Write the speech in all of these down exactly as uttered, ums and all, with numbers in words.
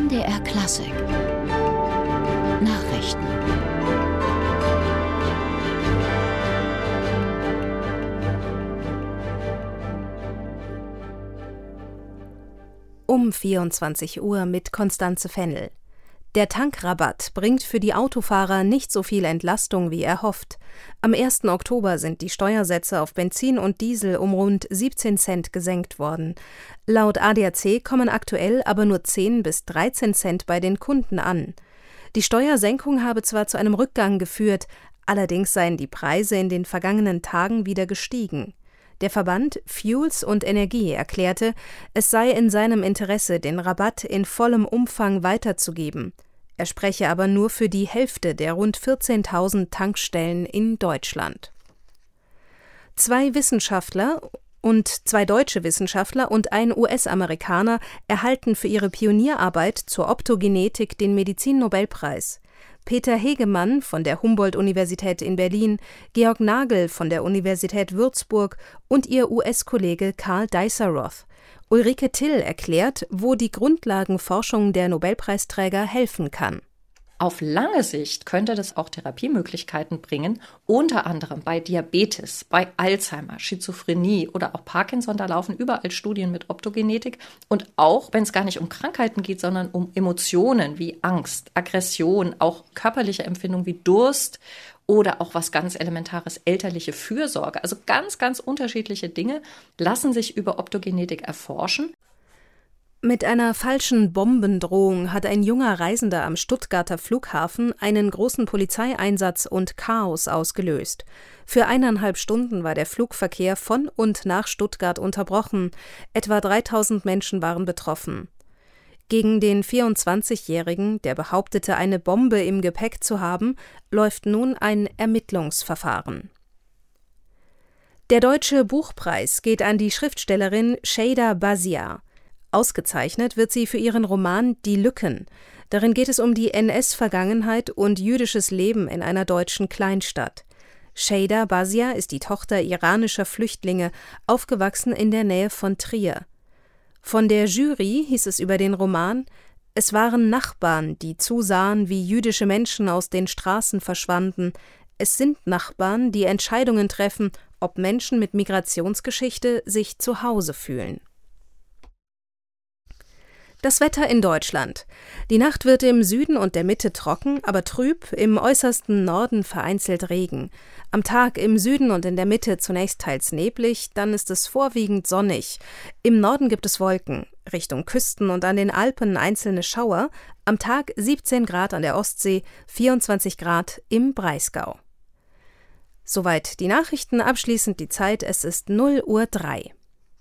N D R Klassik Nachrichten. Um vierundzwanzig Uhr mit Constanze Fennel. Der Tankrabatt bringt für die Autofahrer nicht so viel Entlastung, wie erhofft. Am ersten Oktober sind die Steuersätze auf Benzin und Diesel um rund siebzehn Cent gesenkt worden. Laut A D A C kommen aktuell aber nur zehn bis dreizehn Cent bei den Kunden an. Die Steuersenkung habe zwar zu einem Rückgang geführt, allerdings seien die Preise in den vergangenen Tagen wieder gestiegen. Der Verband Fuels und Energie erklärte, es sei in seinem Interesse, den Rabatt in vollem Umfang weiterzugeben. Er spreche aber nur für die Hälfte der rund vierzehntausend Tankstellen in Deutschland. Zwei Wissenschaftler und zwei deutsche Wissenschaftler und ein U S-Amerikaner erhalten für ihre Pionierarbeit zur Optogenetik den Medizin-Nobelpreis. Peter Hegemann von der Humboldt-Universität in Berlin, Georg Nagel von der Universität Würzburg und ihr U S-Kollege Karl Deisseroth. Ulrike Till erklärt, wo die Grundlagenforschung der Nobelpreisträger helfen kann. Auf lange Sicht könnte das auch Therapiemöglichkeiten bringen, unter anderem bei Diabetes, bei Alzheimer, Schizophrenie oder auch Parkinson. Da laufen überall Studien mit Optogenetik. Und auch, wenn es gar nicht um Krankheiten geht, sondern um Emotionen wie Angst, Aggression, auch körperliche Empfindungen wie Durst oder auch was ganz Elementares, elterliche Fürsorge. Also ganz, ganz unterschiedliche Dinge lassen sich über Optogenetik erforschen. Mit einer falschen Bombendrohung hat ein junger Reisender am Stuttgarter Flughafen einen großen Polizeieinsatz und Chaos ausgelöst. Für eineinhalb Stunden war der Flugverkehr von und nach Stuttgart unterbrochen. Etwa dreitausend Menschen waren betroffen. Gegen den vierundzwanzigjährigen, der behauptete, eine Bombe im Gepäck zu haben, läuft nun ein Ermittlungsverfahren. Der Deutsche Buchpreis geht an die Schriftstellerin Şeyda Bazia. Ausgezeichnet wird sie für ihren Roman »Die Lücken«. Darin geht es um die N S-Vergangenheit und jüdisches Leben in einer deutschen Kleinstadt. Şeyda Bazia ist die Tochter iranischer Flüchtlinge, aufgewachsen in der Nähe von Trier. Von der Jury hieß es über den Roman: Es waren Nachbarn, die zusahen, wie jüdische Menschen aus den Straßen verschwanden. Es sind Nachbarn, die Entscheidungen treffen, ob Menschen mit Migrationsgeschichte sich zu Hause fühlen. Das Wetter in Deutschland. Die Nacht wird im Süden und der Mitte trocken, aber trüb, im äußersten Norden vereinzelt Regen. Am Tag im Süden und in der Mitte zunächst teils neblig, dann ist es vorwiegend sonnig. Im Norden gibt es Wolken, Richtung Küsten und an den Alpen einzelne Schauer. Am Tag siebzehn Grad an der Ostsee, vierundzwanzig Grad im Breisgau. Soweit die Nachrichten, abschließend die Zeit, es ist null Uhr drei.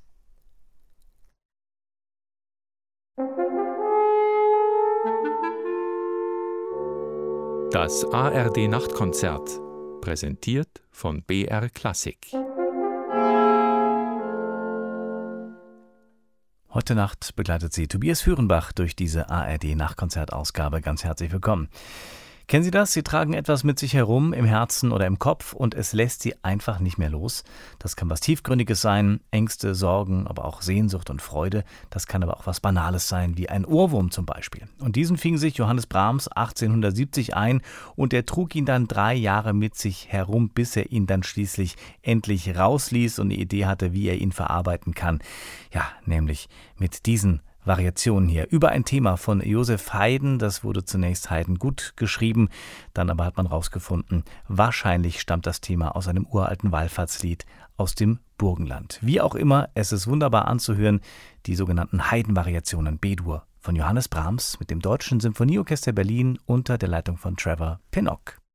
Das A R D-Nachtkonzert, präsentiert von B R Klassik. Heute Nacht begleitet Sie Tobias Führenbach durch diese A R D-Nachtkonzertausgabe. Ganz herzlich willkommen. Kennen Sie das? Sie tragen etwas mit sich herum, im Herzen oder im Kopf, und es lässt Sie einfach nicht mehr los. Das kann was Tiefgründiges sein, Ängste, Sorgen, aber auch Sehnsucht und Freude. Das kann aber auch was Banales sein, wie ein Ohrwurm zum Beispiel. Und diesen fing sich Johannes Brahms achtzehnhundertsiebzig ein, und er trug ihn dann drei Jahre mit sich herum, bis er ihn dann schließlich endlich rausließ und eine Idee hatte, wie er ihn verarbeiten kann. Ja, nämlich mit diesen Variationen hier über ein Thema von Joseph Haydn. Das wurde zunächst Haydn gut geschrieben, dann aber hat man rausgefunden, wahrscheinlich stammt das Thema aus einem uralten Wallfahrtslied aus dem Burgenland. Wie auch immer, es ist wunderbar anzuhören, die sogenannten Haydn-Variationen B-Dur von Johannes Brahms mit dem Deutschen Symphonieorchester Berlin unter der Leitung von Trevor Pinnock.